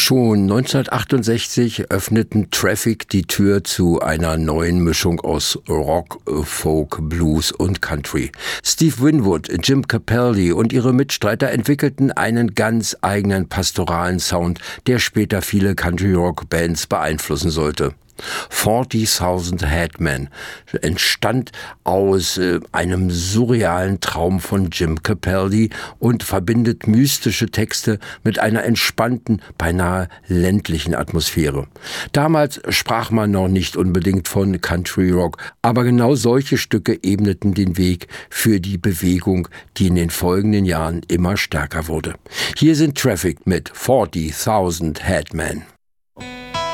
Schon 1968 öffneten Traffic die Tür zu einer neuen Mischung aus Rock, Folk, Blues und Country. Steve Winwood, Jim Capaldi und ihre Mitstreiter entwickelten einen ganz eigenen pastoralen Sound, der später viele Country-Rock-Bands beeinflussen sollte. 40,000 Headmen entstand aus einem surrealen Traum von Jim Capaldi und verbindet mystische Texte mit einer entspannten, beinahe ländlichen Atmosphäre. Damals sprach man noch nicht unbedingt von Country Rock, aber genau solche Stücke ebneten den Weg für die Bewegung, die in den folgenden Jahren immer stärker wurde. Hier sind Traffic mit 40,000 Headmen.